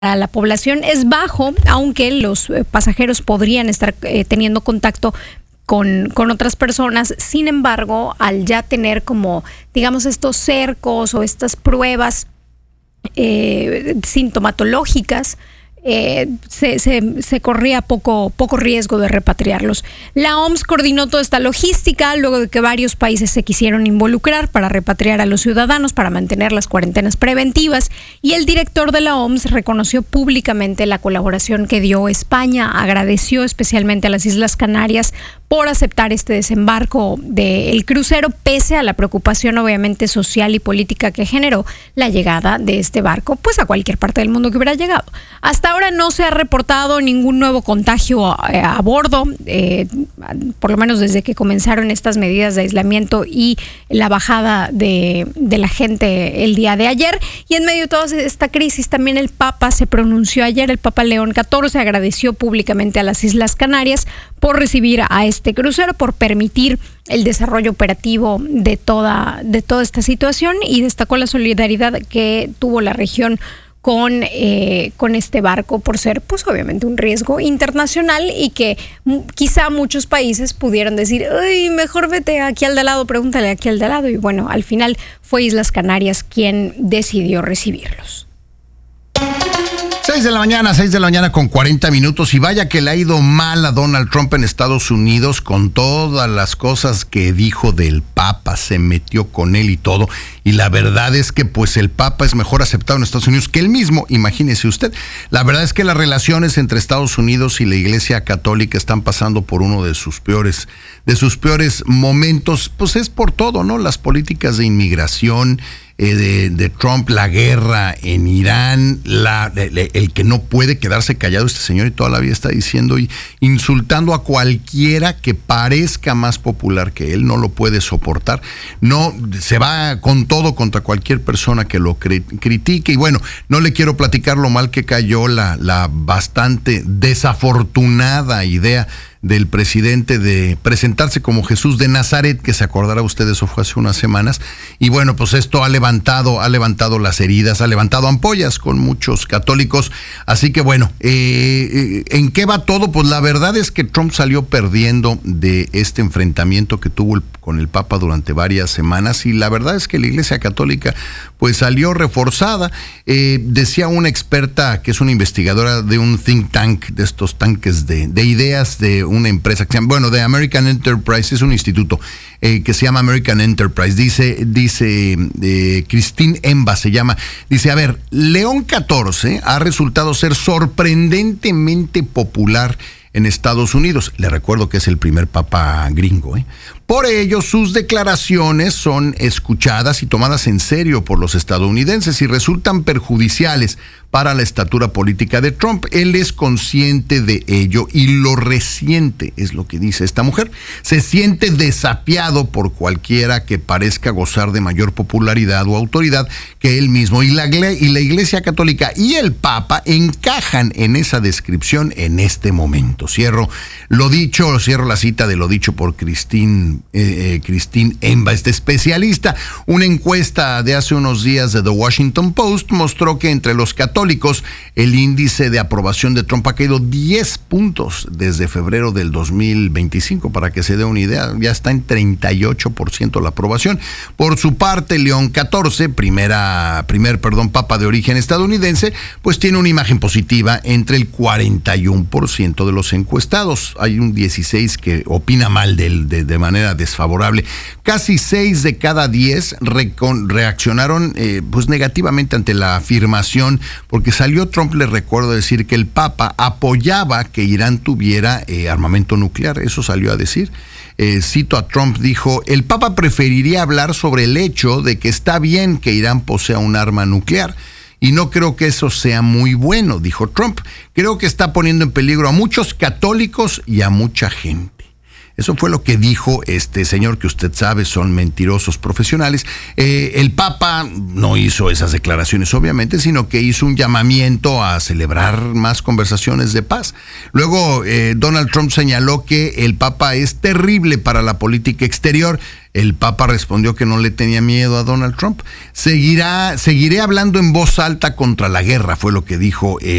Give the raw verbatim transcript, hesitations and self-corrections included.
la población es bajo, aunque los pasajeros podrían estar eh, teniendo contacto con, con otras personas. Sin embargo, al ya tener como, digamos, estos cercos o estas pruebas eh, sintomatológicas, Eh, se, se, se corría poco, poco riesgo de repatriarlos. La O M S coordinó toda esta logística luego de que varios países se quisieron involucrar para repatriar a los ciudadanos, para mantener las cuarentenas preventivas, y el director de la O M S reconoció públicamente la colaboración que dio España, agradeció especialmente a las Islas Canarias por aceptar este desembarco del crucero, pese a la preocupación obviamente social y política que generó la llegada de este barco, pues a cualquier parte del mundo que hubiera llegado. Hasta ahora no se ha reportado ningún nuevo contagio a, a bordo, eh, por lo menos desde que comenzaron estas medidas de aislamiento y la bajada de, de la gente el día de ayer. Y en medio de toda esta crisis también el Papa se pronunció ayer. El Papa León catorce agradeció públicamente a las Islas Canarias por recibir a este crucero, por permitir el desarrollo operativo de toda, de toda esta situación, y destacó la solidaridad que tuvo la región con, eh, con este barco por ser, pues obviamente, un riesgo internacional, y que m- quizá muchos países pudieron decir, ay, mejor vete aquí al de lado, pregúntale aquí al de lado, y bueno, al final fue Islas Canarias quien decidió recibirlos. seis de la mañana, seis de la mañana con cuarenta minutos, y vaya que le ha ido mal a Donald Trump en Estados Unidos con todas las cosas que dijo del Papa, se metió con él y todo, y la verdad es que pues el Papa es mejor aceptado en Estados Unidos que él mismo, imagínese usted. La verdad es que las relaciones entre Estados Unidos y la Iglesia Católica están pasando por uno de sus peores, de sus peores momentos, pues es por todo, ¿no? Las políticas de inmigración, Eh, de, de Trump, la guerra en Irán, la, el, el que no puede quedarse callado este señor, y toda la vida está diciendo y insultando a cualquiera que parezca más popular que él, no lo puede soportar, no, se va con todo contra cualquier persona que lo cri- critique, y bueno, no le quiero platicar lo mal que cayó la, la bastante desafortunada idea del presidente de presentarse como Jesús de Nazaret, que se acordará usted, eso fue hace unas semanas, y bueno, pues esto ha levantado, ha levantado las heridas, ha levantado ampollas con muchos católicos, así que bueno, eh, ¿en qué va todo? Pues la verdad es que Trump salió perdiendo de este enfrentamiento que tuvo el, con el Papa durante varias semanas, y la verdad es que la Iglesia Católica pues salió reforzada. Eh, decía una experta que es una investigadora de un think tank, de estos tanques de, de ideas, de una empresa que se llama, bueno, de American Enterprise, es un instituto eh, que se llama American Enterprise, dice, dice eh, Christine Emba se llama, dice, a ver, León catorce ha resultado ser sorprendentemente popular en Estados Unidos. Le recuerdo que es el primer papa gringo, ¿eh? Por ello, sus declaraciones son escuchadas y tomadas en serio por los estadounidenses y resultan perjudiciales para la estatura política de Trump. Él es consciente de ello y lo resiente, es lo que dice esta mujer. Se siente desafiado por cualquiera que parezca gozar de mayor popularidad o autoridad que él mismo. Y la, y la Iglesia Católica y el Papa encajan en esa descripción en este momento. Cierro lo dicho, cierro la cita de lo dicho por Christine Eh, eh, Christine Emba, este especialista. Una encuesta de hace unos días de The Washington Post mostró que entre los católicos el índice de aprobación de Trump ha caído diez puntos desde febrero del dos mil veinticinco, para que se dé una idea, ya está en treinta y ocho por ciento la aprobación. Por su parte, León catorce, primera, primer, perdón, papa de origen estadounidense, pues tiene una imagen positiva entre el cuarenta y uno por ciento de los encuestados. Hay un dieciséis por ciento que opina mal de él, de, de manera desfavorable. Casi seis de cada diez recon, reaccionaron eh, pues negativamente ante la afirmación, porque salió Trump, les recuerdo, decir que el Papa apoyaba que Irán tuviera eh, armamento nuclear. Eso salió a decir. Eh, cito a Trump, dijo, el Papa preferiría hablar sobre el hecho de que está bien que Irán posea un arma nuclear. Y no creo que eso sea muy bueno, dijo Trump. Creo que está poniendo en peligro a muchos católicos y a mucha gente. Eso fue lo que dijo este señor, que usted sabe son mentirosos profesionales. Eh, el Papa no hizo esas declaraciones, obviamente, sino que hizo un llamamiento a celebrar más conversaciones de paz. Luego, eh, Donald Trump señaló que el Papa es terrible para la política exterior. El Papa respondió que no le tenía miedo a Donald Trump. Seguirá, seguiré hablando en voz alta contra la guerra, fue lo que dijo